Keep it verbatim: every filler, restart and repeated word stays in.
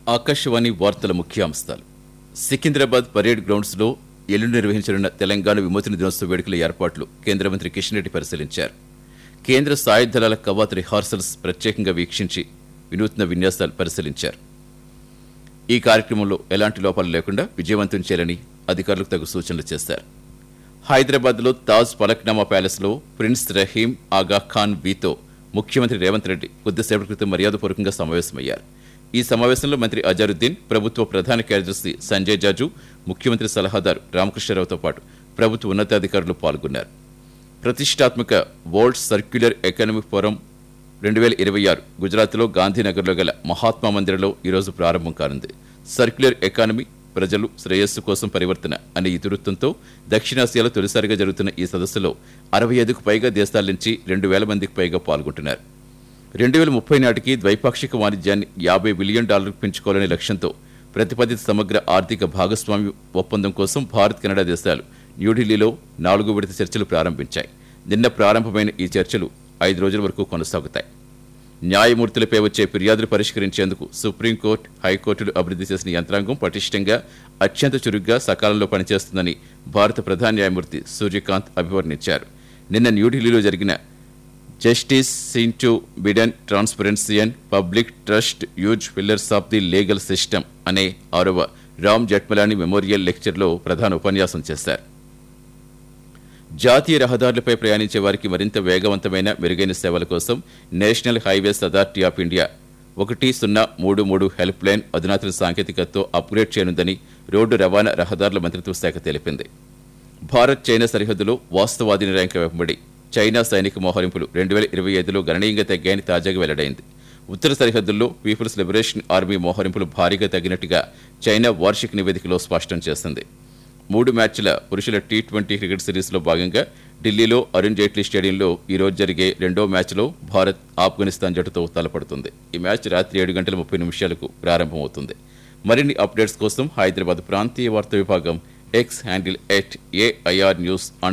ఆకాశవాణి వార్తల ముఖ్యాంశాలు. సికింద్రాబాద్ పరేడ్ గ్రౌండ్స్లో ఎల్లుండి నిర్వహించనున్న తెలంగాణ విమోచన దినోత్సవ వేడుకల ఏర్పాట్లు కేంద్ర మంత్రి కిషన్ రెడ్డి పరిశీలించారు. కేంద్ర సాయుధ దళాల కవాతు రిహార్సల్స్ ప్రత్యేకంగా వీక్షించి వినూత్న విన్యాసాలు పరిశీలించారు. ఈ కార్యక్రమంలో ఎలాంటి లోపాలు లేకుండా విజయవంతం చేయాలని అధికారులకు తగు సూచనలు చేశారు. హైదరాబాద్లో తాజ్ ఫలక్నామా ప్యాలెస్లో ప్రిన్స్ రహీం ఆగా ఖాన్ వీతో ముఖ్యమంత్రి రేవంత్ రెడ్డి కొద్దిసేపటి క్రితం మర్యాదపూర్వకంగా సమావేశమయ్యారు. ఈ సమావేశంలో మంత్రి అజారుద్దీన్, ప్రభుత్వ ప్రధాన కార్యదర్శి సంజయ్ జాజు, ముఖ్యమంత్రి సలహాదారు రామకృష్ణారావుతో పాటు ప్రభుత్వ ఉన్నతాధికారులు పాల్గొన్నారు. ప్రతిష్టాత్మక వరల్డ్ సర్క్యులర్ ఎకనామిక్ ఫోరం రెండు వేల ఇరవై ఆరు గుజరాత్లో గాంధీనగర్లో గల మహాత్మా మందిర్లో ఈరోజు ప్రారంభం కానుంది. సర్క్యులర్ ఎకానమీ, ప్రజలు శ్రేయస్సు కోసం పరివర్తన అనే ఇతివృత్తంతో దక్షిణాసియాలో తొలిసారిగా జరుగుతున్న ఈ సదస్సులో అరవై ఐదుకు పైగా దేశాల నుంచి రెండు వేల మందికి పైగా పాల్గొంటున్నారు. రెండు వేల ముప్పై నాటికి ద్వైపాక్షిక వాణిజ్యాన్ని యాభై బిలియన్ డాలర్లకు పెంచుకోవాలనే లక్ష్యంతో ప్రతిపాదిత సమగ్ర ఆర్థిక భాగస్వామ్య ఒప్పందం కోసం భారత్, కెనడా దేశాలు న్యూఢిల్లీలో నాలుగో విడత చర్చలు ప్రారంభించాయి. నిన్న ప్రారంభమైన ఈ చర్చలు ఐదు రోజుల వరకు కొనసాగుతాయి. న్యాయమూర్తులపై వచ్చే ఫిర్యాదులు పరిష్కరించేందుకు సుప్రీంకోర్టు, హైకోర్టులు అభివృద్ధి చేసిన యంత్రాంగం పటిష్టంగా, అత్యంత చురుగ్గా, సకాలంలో పనిచేస్తుందని భారత ప్రధాన న్యాయమూర్తి సూర్యకాంత్ అభివర్ణించారు. నిన్న న్యూఢిల్లీలో జరిగిన justice సింటూ Biden transparency and public trust use pillars of the legal system అనే ఆరవ రామ్ జెఠ్మలానీ మెమోరియల్ లెక్చర్లో ప్రధాన ఉపన్యాసం చేశారు. జాతీయ రహదారులపై ప్రయాణించే వారికి మరింత వేగవంతమైన, మెరుగైన సేవల కోసం national highways authority of India ఒకటి సున్నా మూడు మూడు హెల్ప్ లైన్ అధునాతన సాంకేతికతతో అప్గ్రేడ్ చేయనుందని రోడ్డు రవాణా రహదారుల మంత్రిత్వ శాఖ తెలిపింది. భారత్ చైనా సరిహద్దులో వాస్తవాధీన ర్యాంక్ వెంబడి చైనా సైనిక మోహరింపులు రెండు వేల ఇరవై ఐదులో గణనీయంగా తగ్గాయని తాజాగా వెల్లడైంది. ఉత్తర సరిహద్దుల్లో పీపుల్స్ లిబరేషన్ ఆర్మీ మోహరింపులు భారీగా తగ్గినట్టుగా చైనా వార్షిక నివేదికలో స్పష్టం చేసింది. మూడు మ్యాచ్ల పురుషుల టీ ట్వంటీ క్రికెట్ సిరీస్లో భాగంగా ఢిల్లీలో అరుణ్ జైట్లీ స్టేడియంలో ఈ రోజు జరిగే రెండో మ్యాచ్లో భారత్ ఆఫ్ఘనిస్తాన్ జట్టుతో తలపడుతుంది. ఈ మ్యాచ్ రాత్రి ఏడు గంటల ముప్పై నిమిషాలకు ప్రారంభమవుతుంది. మరిన్ని అప్డేట్స్ కోసం హైదరాబాద్ ప్రాంతీయ వార్తా విభాగం X handle at AIR news